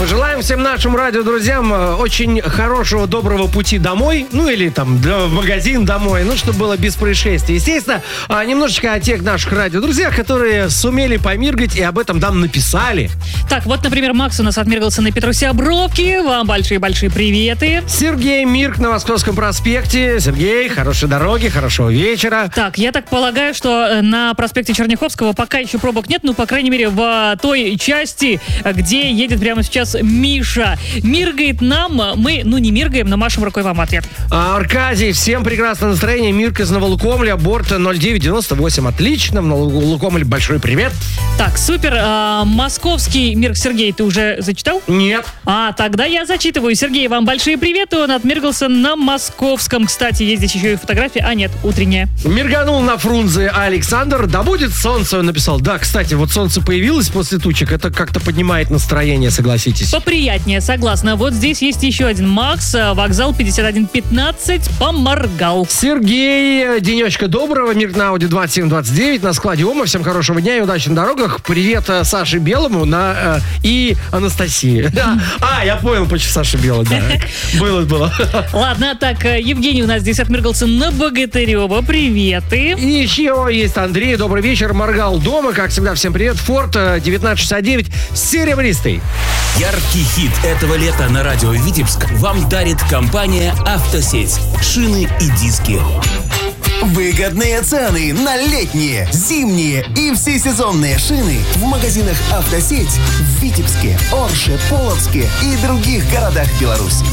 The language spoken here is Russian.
Пожелаем всем нашим радиодрузьям очень хорошего, доброго пути домой. Ну, или там в магазин домой. Ну, чтобы было без происшествий. Естественно, немножечко о тех наших радиодрузьях, которые сумели помиргать и об этом нам написали. Так, вот, например, Макс у нас отмиргался на Петрусе Обровке. Вам большие-большие приветы. Сергей Мирк на Московском проспекте. Сергей, хорошей дороги, хорошего вечера. Так, я так полагаю, что на проспекте Черняховского пока еще пробок нет. Ну, по крайней мере, в той части, где едет прямо сейчас Миша. Миргает нам, мы, не миргаем, но машем рукой вам ответ. Аркадий, всем прекрасное настроение. Мирк из Новолукомля, борт 0998. Отлично, в Новолукомль большой привет. Так, супер. Московский Мирк, Сергей, ты уже зачитал? Нет. Тогда я зачитываю. Сергей, вам большие приветы. Он отмиргался на Московском. Кстати, есть здесь еще и фотография. Нет, утренняя. Мирганул на Фрунзе Александр. Да будет солнце, он написал. Да, кстати, вот солнце появилось после тучек. Это как-то поднимает настроение, согласитесь. Поприятнее, согласна. Вот здесь есть еще один Макс. Вокзал 5115. Поморгал. Сергей, денечка доброго. Мир на Ауди 2729 на складе ОМА. Всем хорошего дня и удачи на дорогах. Привет Саше Белому и Анастасии. Я понял, почему Саша Белый. Да. Было. Ладно, так, Евгений у нас здесь отмиргался на Богатырева. Приветы. И еще есть Андрей. Добрый вечер. Моргал дома. Как всегда, всем привет. Форд 1969. Серебристый. Яркий хит этого лета на радио Витебск вам дарит компания «Автосеть». Шины и диски. Выгодные цены на летние, зимние и всесезонные шины в магазинах «Автосеть» в Витебске, Орше, Полоцке и других городах Беларуси.